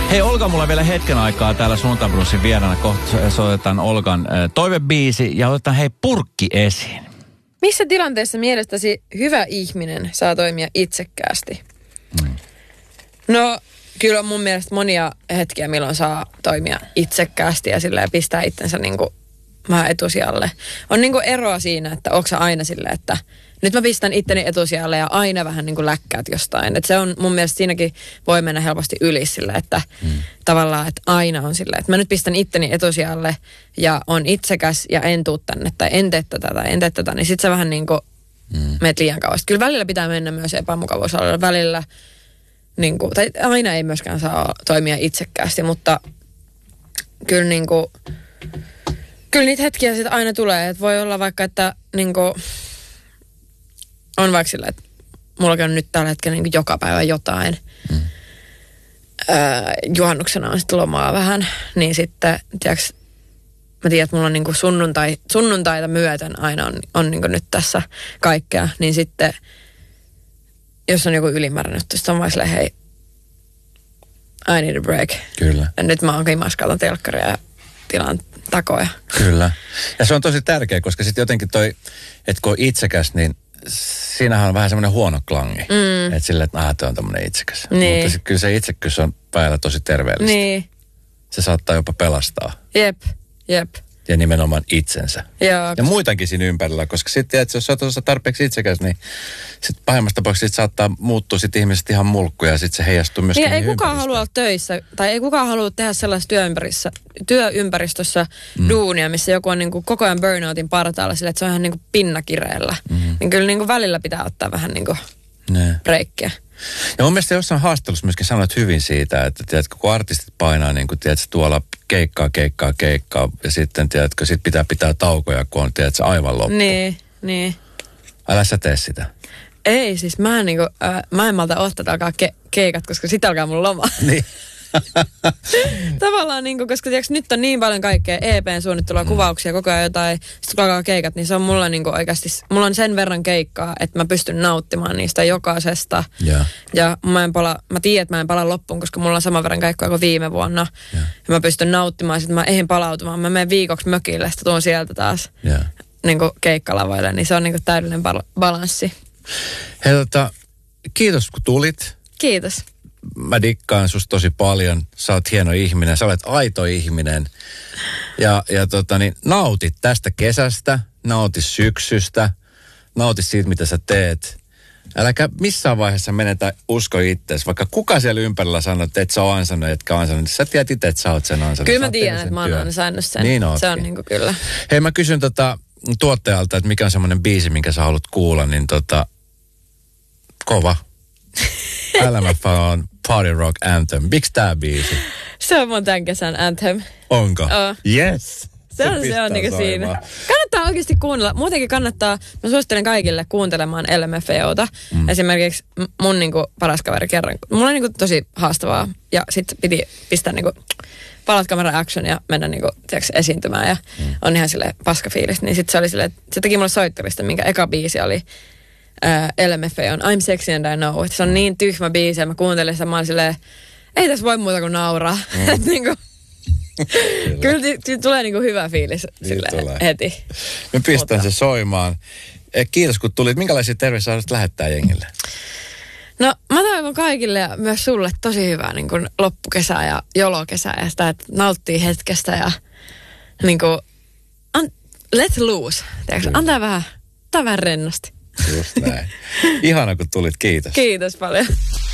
Hei Olga, mulla on vielä hetken aikaa täällä Sunnuntain vieraana. Kohta soitetaan Olgan toivebiisi ja otetaan hei purkki esiin. Missä tilanteessa mielestäsi hyvä ihminen saa toimia itsekkäästi? No, kyllä on mun mielestä monia hetkiä, milloin saa toimia itsekkäästi ja silleen pistää itsensä niinku vähän etusijalle. On niinku eroa siinä, että onko sä aina silleen, että nyt mä pistän itteni etusijalle ja aina vähän niinku läkkäät jostain. Että se on mun mielestä siinäkin voi mennä helposti yli silleen, että tavallaan, että aina on silleen, että mä nyt pistän itteni etusijalle ja on itsekäs ja en tuu tänne tai en tee tätä, niin sit sä vähän niinku meet liian kauas. Kyllä välillä pitää mennä myös epämukavuusalueella. Välillä niinku, tai aina ei myöskään saa toimia itsekkäästi, mutta kyllä niinku, kyllä niitä hetkiä sitten aina tulee, että voi olla vaikka, että niinku, on vaikka sillä, että mullakin on nyt tällä hetkellä niin joka päivä jotain. Juhannuksena on sitten lomaa vähän, niin sitten, tiiäks, mä tiedän, että mulla on niin kuin sunnuntaita myöten aina on niin kuin nyt tässä kaikkea, niin sitten, jos on joku ylimääräinen juttu, sitten on vaan silleen, hei, I need a break. Kyllä. Ja nyt mä oon kimaskalla telkkaria ja tilaan takoja. Kyllä. Ja se on tosi tärkeä, koska sitten jotenkin toi, että kun on itsekäs, niin siinähän on vähän semmoinen huono klangi. Että silleen, että toi on tämmöinen itsekäs. Niin. Mutta sitten kyllä se itsekyys on päällä tosi terveellistä. Niin. Se saattaa jopa pelastaa. Jep. Ja nimenomaan itsensä. Joo. Ja muitakin siinä ympärillä, koska sitten, että jos sä oot tarpeeksi itsekäs, niin sitten pahimmassa tapauksessa saattaa muuttua sitten ihmiset ihan mulkkuja ja sitten se heijastuu myöskin niin, ei kukaan halua olla töissä, tai ei kukaan halua tehdä sellaisessa työympäristössä duunia, missä joku on niinku koko ajan burnoutin partaalla sillä, että se on ihan niinku pinnakireellä. Niin kyllä niinku välillä pitää ottaa vähän niinku breikkiä. Ja mun mielestä jossain haastattelussa myöskin sanoit hyvin siitä, että tiedätkö, kun artistit painaa niin kuin tiedätkö, tuolla keikkaa ja sitten tiedätkö, sit pitää taukoja, kun on tiedätkö, aivan loppu. Niin. Älä sä tee sitä. Ei, siis mä en malta ottaa alkaa keikat, koska sit alkaa mun loma. Niin. Tavallaan niinku, koska tiiäks, nyt on niin paljon kaikkea EPn suunnittelua, kuvauksia, koko ajan jotain, sit kun alkaa keikat, niin se on mulla niinku oikeasti, mulla on sen verran keikkaa, että mä pystyn nauttimaan niistä jokaisesta. Ja mä tiedän, että mä en pala loppuun, koska mulla on saman verran keikkaa kuin viime vuonna. Ja mä pystyn nauttimaan, sit mä ehdin palautumaan. Mä menen viikoksi mökille, sitten tuun sieltä taas niinku keikkalavoille, niin se on niinku täydellinen balanssi. Hei kiitos kun tulit. Kiitos. Mä dikkaan susta tosi paljon. Sä oot hieno ihminen, sä olet aito ihminen. Ja niin nautit tästä kesästä, nauti syksystä, nauti siitä, mitä sä teet. Äläkä missään vaiheessa menetä usko itseesi. Vaikka kuka siellä ympärillä sanoo, että et sä oot ansainnut, etkä ansainnut, niin sä tiedät itse, että sä oot sen ansainnut. Kyllä mä tiedän, että mä oon ansainnut sen. Niin se on niinku kyllä. Hei, mä kysyn tuottajalta, että mikä on semmoinen biisi, minkä sä haluat kuulla, niin kova. LMF on Party Rock Anthem. Miks tää biisi? Se on mun tämän kesän anthem. Onko? Yes. Se on niinku siinä. Kannattaa oikeasti kuunnella. Muutenkin kannattaa, mä suosittelen kaikille kuuntelemaan LMFAOta. Esimerkiksi mun niinku paras kaveri kerran. Mulla on niinku tosi haastavaa. Ja sit piti pistää niinku palat kamera action ja mennä niinku, tiiäks, esiintymään. Ja on ihan silleen paskafiilis. Niin sit se oli silleen, se teki mulle soittelista, minkä eka biisi oli LMFAOn I'm Sexy and I Know. Se on niin tyhmä biisi ja mä kuuntelin sitä, mä olin silleen, ei tässä voi muuta kuin nauraa. Niinku, kyllä tulee niinku hyvä fiilis silleen heti. Mä pistän se soimaan. Kiitos kun tulit. Minkälaisia terveisiä haluaisit lähettää jengille? No mä toivon kaikille ja myös sulle tosi hyvää niin kuin loppukesää ja jolokesää ja sitä, että nauttii hetkestä ja niin kuin let loose. Antaa vähän rennosti. Just näin. Ihana kun tulit. Kiitos. Kiitos paljon.